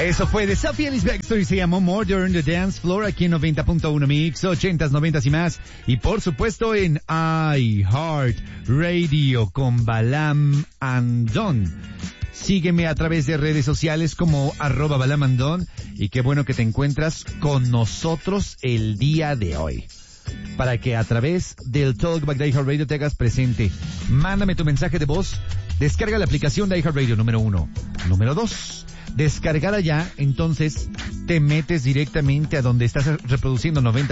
Eso fue de Sophie Ellis Bextor y se llamó Murder the Dance Floor aquí en 90.1 Mix, 80s, 90s y más. Y por supuesto en iHeart Radio con Balam Andon. Sígueme a través de redes sociales como @balamandon y qué bueno que te encuentras con nosotros el día de hoy. Para que a través del Talkback de iHeartRadio te hagas presente. Mándame tu mensaje de voz. Descarga la aplicación de iHeartRadio, número 1. Número 2. Descargada ya, entonces te metes directamente a donde estás reproduciendo 90.